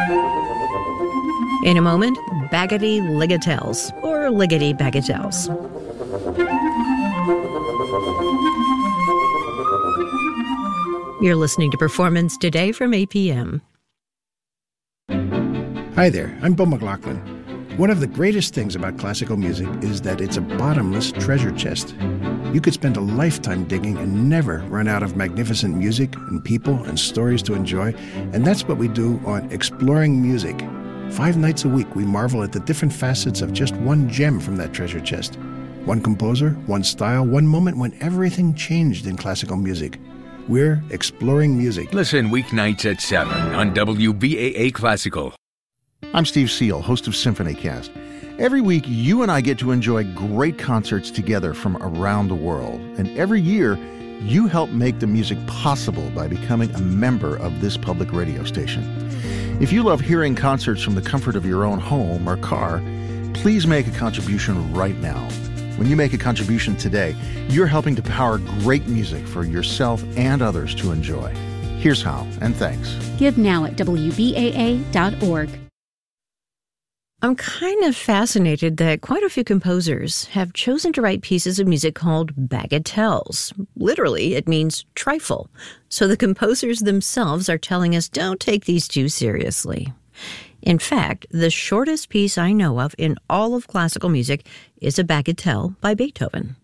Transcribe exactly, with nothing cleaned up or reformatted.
In a moment, Baggity Ligatelles, or Liggity Bagatelles. You're listening to Performance Today from A P M. Hi there, I'm Bill McLaughlin. One of the greatest things about classical music is that it's a bottomless treasure chest. You could spend a lifetime digging and never run out of magnificent music and people and stories to enjoy, and that's what we do on Exploring Music. Five nights a week, we marvel at the different facets of just one gem from that treasure chest. One composer, one style, one moment when everything changed in classical music. We're Exploring Music. Listen weeknights at seven on W B A A Classical. I'm Steve Seal, host of SymphonyCast. Every week, you and I get to enjoy great concerts together from around the world. And every year, you help make the music possible by becoming a member of this public radio station. If you love hearing concerts from the comfort of your own home or car, please make a contribution right now. When you make a contribution today, you're helping to power great music for yourself and others to enjoy. Here's how, and thanks. Give now at W B A A dot org. I'm kind of fascinated that quite a few composers have chosen to write pieces of music called bagatelles. Literally, it means trifle. So the composers themselves are telling us don't take these too seriously. In fact, the shortest piece I know of in all of classical music is a bagatelle by Beethoven.